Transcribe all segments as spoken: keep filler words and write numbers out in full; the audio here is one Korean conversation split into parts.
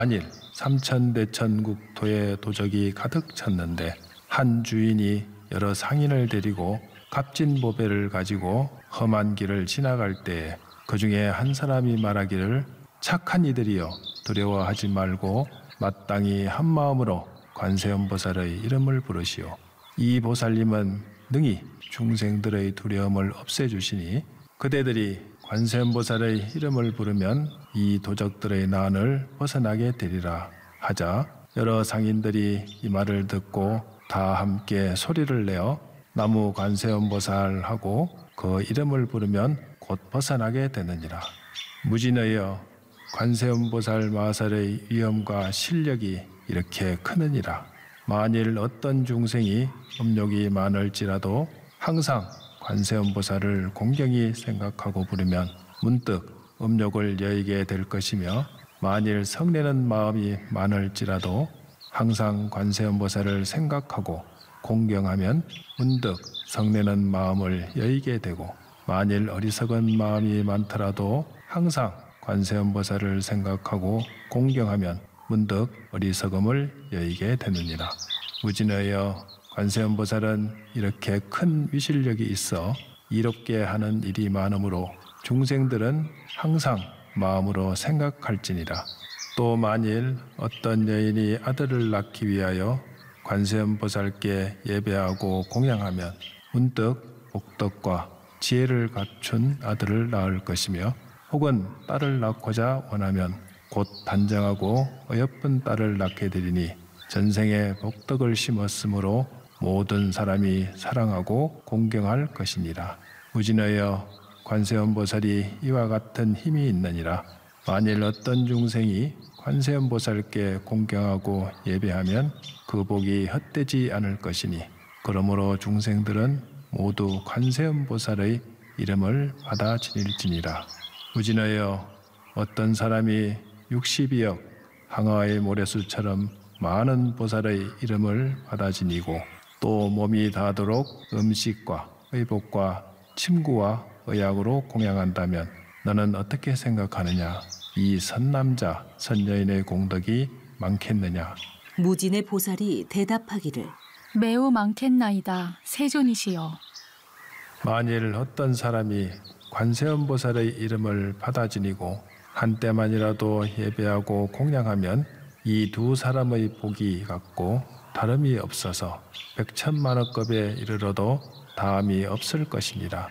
만일 삼천대천국토에 도적이 가득 찼는데 한 주인이 여러 상인을 데리고 값진 보배를 가지고 험한 길을 지나갈 때에 그 중에 한 사람이 말하기를 착한 이들이여 두려워하지 말고 마땅히 한 마음으로 관세음보살의 이름을 부르시오. 이 보살님은 능히 중생들의 두려움을 없애주시니 그대들이 관세음보살의 이름을 부르면 이 도적들의 난을 벗어나게 되리라 하자 여러 상인들이 이 말을 듣고 다 함께 소리를 내어 나무 관세음보살하고 그 이름을 부르면 곧 벗어나게 되느니라. 무진하여 관세음보살 마살의 위엄과 실력이 이렇게 크느니라. 만일 어떤 중생이 음욕이 많을지라도 항상 관세음보살을 공경히 생각하고 부르면 문득 음욕을 여의게 될 것이며 만일 성내는 마음이 많을지라도 항상 관세음보살을 생각하고 공경하면 문득 성내는 마음을 여의게 되고 만일 어리석은 마음이 많더라도 항상 관세음보살을 생각하고 공경하면 문득 어리석음을 여의게 되느니라. 무진하여 관세음보살은 이렇게 큰 위실력이 있어 이롭게 하는 일이 많으므로 중생들은 항상 마음으로 생각할지니라. 또 만일 어떤 여인이 아들을 낳기 위하여 관세음보살께 예배하고 공양하면 문득 복덕과 지혜를 갖춘 아들을 낳을 것이며 혹은 딸을 낳고자 원하면 곧 단정하고 어여쁜 딸을 낳게 되리니 전생에 복덕을 심었으므로 모든 사람이 사랑하고 공경할 것이니라. 무진하여 관세음보살이 이와 같은 힘이 있느니라. 만일 어떤 중생이 관세음보살께 공경하고 예배하면 그 복이 헛되지 않을 것이니 그러므로 중생들은 모두 관세음보살의 이름을 받아 지닐지니라. 무진하여 어떤 사람이 육십이억 항아의 모래수처럼 많은 보살의 이름을 받아 지니고 또 몸이 닿도록 음식과 의복과 침구와 의약으로 공양한다면 너는 어떻게 생각하느냐? 이 선남자 선여인의 공덕이 많겠느냐? 무진의 보살이 대답하기를 매우 많겠나이다 세존이시여. 만일 어떤 사람이 관세음보살의 이름을 받아 지니고 한때만이라도 예배하고 공양하면 이 두 사람의 복이 같고 다름이 없어서 백천만억급에 이르러도 다함이 없을 것이니라.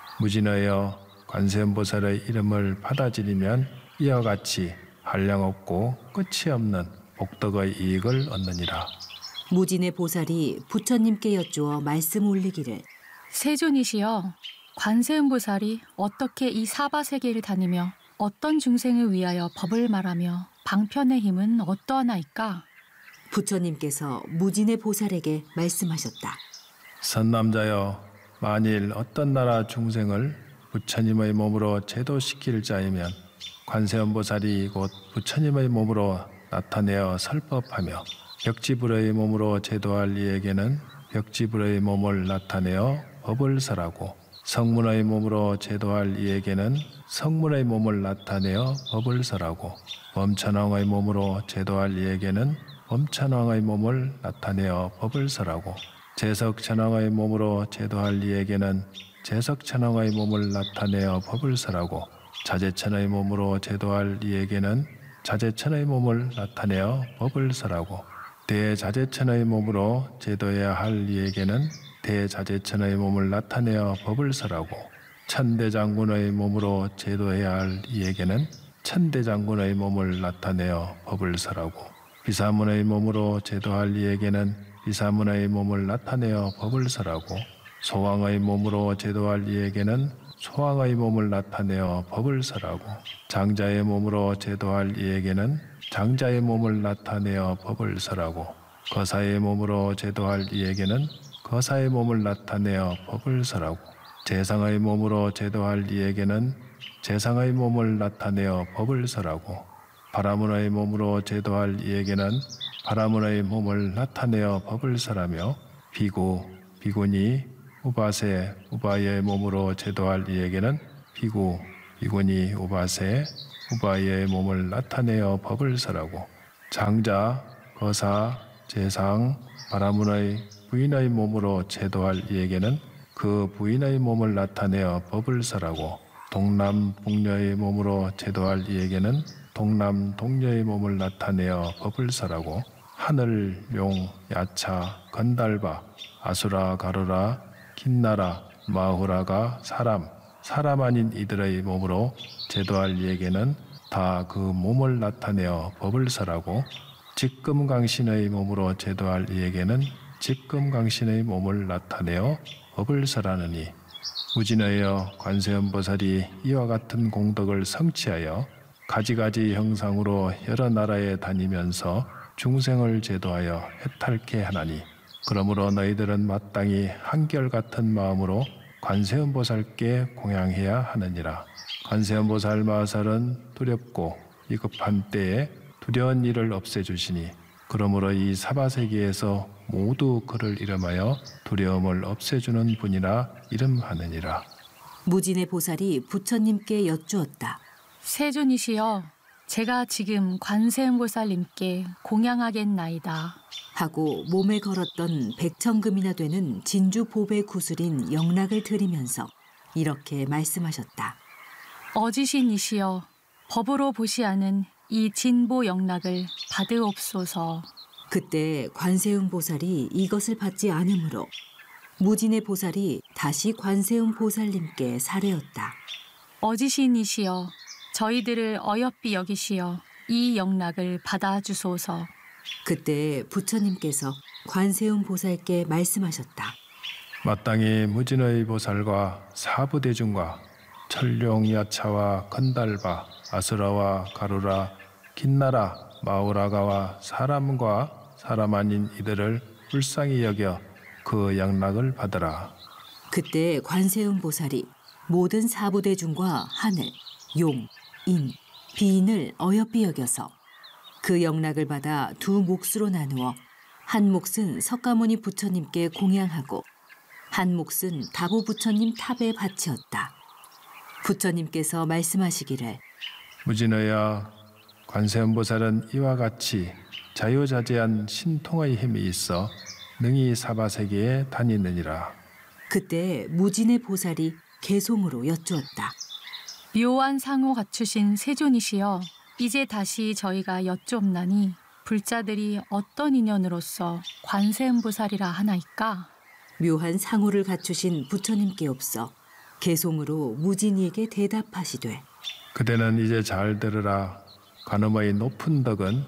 무진하여 관세음보살의 이름을 받아 지니면 이와 같이 한량없고 끝이 없는 복덕의 이익을 얻느니라. 무진의 보살이 부처님께 여쭈어 말씀 올리기를 세존이시여, 관세음보살이 어떻게 이 사바세계를 다니며 어떤 중생을 위하여 법을 말하며 방편의 힘은 어떠하나이까? 부처님께서 무진의 보살에게 말씀하셨다. 선남자여, 만일 어떤 나라 중생을 부처님의 몸으로 제도시킬 자이면 관세음보살이 곧 부처님의 몸으로 나타내어 설법하며 벽지불의 몸으로 제도할 이에게는 벽지불의 몸을 나타내어 법을 설하고 성문의 몸으로 제도할 이에게는 성문의 몸을 나타내어 법을 설하고 범천왕의 몸으로 제도할 이에게는 범천왕의 몸을 나타내어 법을 설하고 제석천왕의 몸으로 제도할 이에게는 제석천왕의 몸을 나타내어 법을 설하고 자제천의 몸으로 제도할 이에게는 자제천의 몸을 나타내어 법을 설하고 대자제천의 몸으로 제도해야 할 이에게는 대자제천의 몸을 나타내어 법을 설하고 천대장군의 몸으로 제도해야 할 이에게는 천대장군의 몸을 나타내어 법을 설하고 비사문의 몸으로 제도할 이에게는 비사문의 몸을 나타내어 법을 설하고 소왕의 몸으로 제도할 이에게는 소왕의 몸을 나타내어 법을 설하고 장자의 몸으로 제도할 이에게는 장자의 몸을 나타내어 법을 설하고 거사의 몸으로 제도할 이에게는 거사의 몸을 나타내어 법을 설하고 재상의 몸으로 제도할 이에게는 재상의 몸을 나타내어 법을 설하고 바라문의 몸으로 제도할 이에게는 바라문의 몸을 나타내어 법을 설하며 비구, 비구니, 우바세, 우바의 몸으로 제도할 이에게는 비구, 비구니, 우바세, 우바의 몸을 나타내어 법을 설하고 장자, 거사, 재상, 바라문의 부인의 몸으로 제도할 이에게는 그 부인의 몸을 나타내어 법을 설하고 동남 북녀의 몸으로 제도할 이에게는 동남 동녀의 몸을 나타내어 법을 설하고 하늘, 용, 야차, 건달바, 아수라, 가루라, 긴나라, 마후라가 사람, 사람 아닌 이들의 몸으로 제도할 이에게는 다 그 몸을 나타내어 법을 설하고 직금강신의 몸으로 제도할 이에게는 직금강신의 몸을 나타내어 법을 설하느니 무진하여 관세음보살이 이와 같은 공덕을 성취하여 가지가지 형상으로 여러 나라에 다니면서 중생을 제도하여 해탈케 하나니 그러므로 너희들은 마땅히 한결같은 마음으로 관세음보살께 공양해야 하느니라. 관세음보살 마살은 두렵고 위급한 때에 두려운 일을 없애주시니 그러므로 이 사바세계에서 모두 그를 이름하여 두려움을 없애주는 분이라 이름하느니라. 무진의 보살이 부처님께 여쭈었다. 세존이시여, 제가 지금 관세음보살님께 공양하겠나이다. 하고 몸에 걸었던 백천금이나 되는 진주 보배 구슬인 영락을 들이면서 이렇게 말씀하셨다. 어지신이시여, 법으로 보시하는 이 진보 영락을 받으옵소서. 그때 관세음 보살이 이것을 받지 않으므로 무진의 보살이 다시 관세음 보살님께 사례었다. 어지신이시여, 저희들을 어여삐 여기시어 이 영락을 받아주소서. 그때 부처님께서 관세음 보살께 말씀하셨다. 마땅히 무진의 보살과 사부대중과 철룡, 야차와 건달바, 아수라와 가루라, 긴나라, 마우라가와 사람과 사람 아닌 이들을 불쌍히 여겨 그 양락을 받으라. 그때 관세음 보살이 모든 사부대중과 하늘, 용, 인, 비인을 어여삐 여겨서 그 영락을 받아 두 몫으로 나누어 한 몫은 석가모니 부처님께 공양하고 한 몫은 다보 부처님 탑에 바치었다. 부처님께서 말씀하시기를 무진하여 관세음보살은 이와 같이 자유자재한 신통의 힘이 있어 능히 사바세계에 다니느니라. 그때 무진의 보살이 개송으로 여쭈었다. 묘한 상호 갖추신 세존이시여, 이제 다시 저희가 여쭈옵나니 불자들이 어떤 인연으로서 관세음보살이라 하나이까? 묘한 상호를 갖추신 부처님께 없어 개송으로 무진이에게 대답하시되 그대는 이제 잘 들으라. 관음의 높은 덕은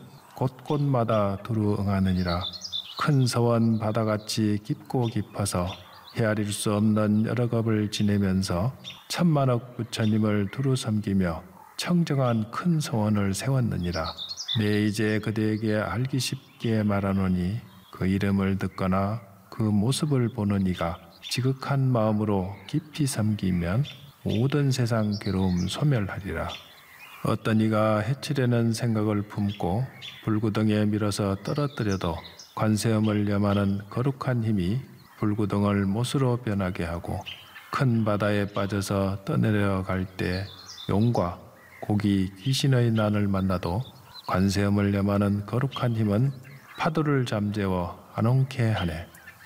곳곳마다 두루 응하느니라. 큰 서원 바다같이 깊고 깊어서 헤아릴 수 없는 여러 겁을 지내면서 천만억 부처님을 두루 섬기며 청정한 큰 서원을 세웠느니라. 내 이제 그대에게 알기 쉽게 말하노니 그 이름을 듣거나 그 모습을 보는 이가 지극한 마음으로 깊이 섬기면 모든 세상 괴로움 소멸하리라. 어떤 이가 해치려는 생각을 품고 불구덩이에 밀어서 떨어뜨려도 관세음을 염하는 거룩한 힘이 불구덩을 못으로 변하게 하고 큰 바다에 빠져서 떠내려갈 때 용과 고기, 귀신의 난을 만나도 관세음을 염하는 거룩한 힘은 파도를 잠재워 안온케 하네.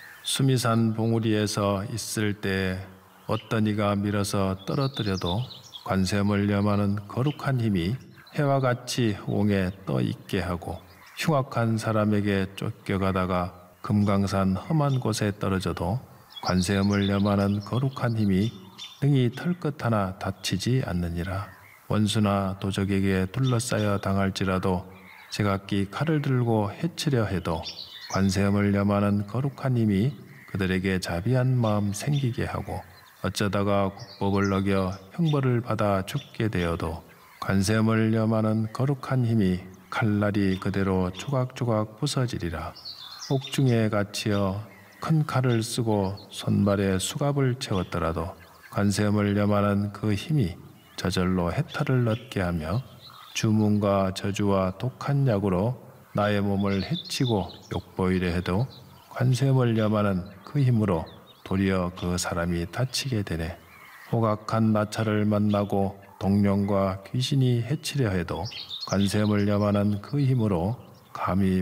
수미산 봉우리에서 있을 때 어떤 이가 밀어서 떨어뜨려도 관세음을 염하는 거룩한 힘이 해와 같이 옹에 떠 있게 하고 흉악한 사람에게 쫓겨가다가 금강산 험한 곳에 떨어져도 관세음을 염하는 거룩한 힘이 능히 털끝 하나 다치지 않느니라. 원수나 도적에게 둘러싸여 당할지라도 제각기 칼을 들고 해치려 해도 관세음을 염하는 거룩한 힘이 그들에게 자비한 마음 생기게 하고 어쩌다가 국법을 어겨 형벌을 받아 죽게 되어도 관세음을 염하는 거룩한 힘이 칼날이 그대로 조각조각 부서지리라. 옥중에 갇히어 큰 칼을 쓰고 손발에 수갑을 채웠더라도 관세음을 염하는 그 힘이 저절로 해탈을 얻게 하며 주문과 저주와 독한 약으로 나의 몸을 해치고 욕보이려 해도 관세음을 염하는 그 힘으로 도리어 그 사람이 다치게 되네. 호각한 나찰을 만나고 동령과 귀신이 해치려 해도 관세음을 염하는 그 힘으로 감히